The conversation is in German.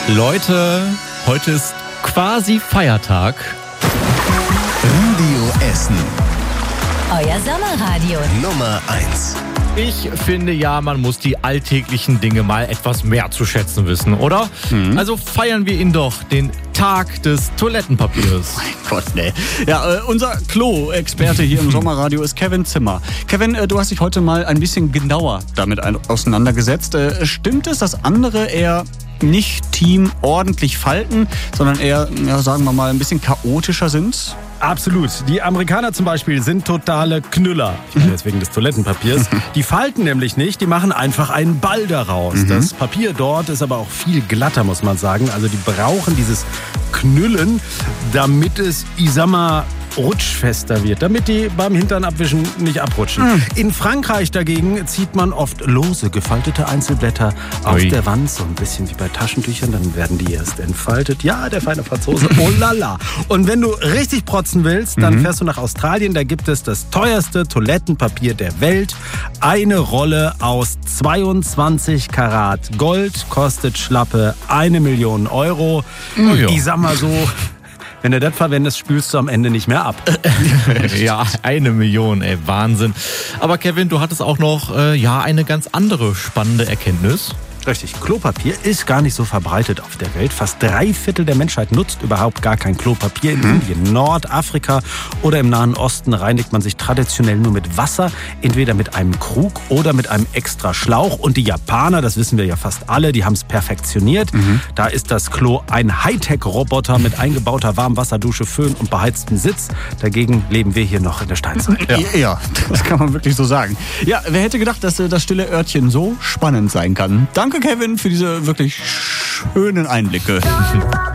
Leute, heute ist quasi Feiertag. Radio Essen. Euer Sommerradio. Nummer 1. Ich finde ja, man muss die alltäglichen Dinge mal etwas mehr zu schätzen wissen, oder? Also feiern wir ihn doch, den Tag des Toilettenpapiers. Mein Gott, nee. Ja, unser Klo-Experte hier im Sommerradio ist Kevin Zimmer. Kevin, du hast dich heute mal ein bisschen genauer damit auseinandergesetzt. Stimmt es, dass andere eher nicht Team ordentlich falten, sondern eher, ja, sagen wir mal, ein bisschen chaotischer sind? Absolut. Die Amerikaner zum Beispiel sind totale Knüller. Ich meine jetzt wegen des Toilettenpapiers. Die falten nämlich nicht, die machen einfach einen Ball daraus. Das Papier dort ist aber auch viel glatter, muss man sagen. Also die brauchen dieses Knüllen, damit es, ich sag mal, rutschfester wird, damit die beim Hintern abwischen nicht abrutschen. In Frankreich dagegen zieht man oft lose gefaltete Einzelblätter aus der Wand, so ein bisschen wie bei Taschentüchern, dann werden die erst entfaltet. Ja, der feine Franzose, oh lala. Und wenn du richtig protzen willst, dann fährst du nach Australien, da gibt es das teuerste Toilettenpapier der Welt. Eine Rolle aus 22 Karat Gold kostet schlappe 1 Million Euro. Ich sag mal so, wenn du das verwendest, spülst du am Ende nicht mehr ab. Ja, 1 Million, ey, Wahnsinn. Aber Kevin, du hattest auch noch eine ganz andere spannende Erkenntnis. Richtig, Klopapier ist gar nicht so verbreitet auf der Welt. Fast 3/4 der Menschheit nutzt überhaupt gar kein Klopapier. In Indien, Nordafrika oder im Nahen Osten reinigt man sich traditionell nur mit Wasser, entweder mit einem Krug oder mit einem extra Schlauch. Und die Japaner, das wissen wir ja fast alle, die haben es perfektioniert. Da ist das Klo ein Hightech-Roboter mit eingebauter Warmwasserdusche, Föhn und beheiztem Sitz. Dagegen leben wir hier noch in der Steinzeit. Ja, das kann man wirklich so sagen. Ja, wer hätte gedacht, dass das stille Örtchen so spannend sein kann? Danke, Kevin, für diese wirklich schönen Einblicke.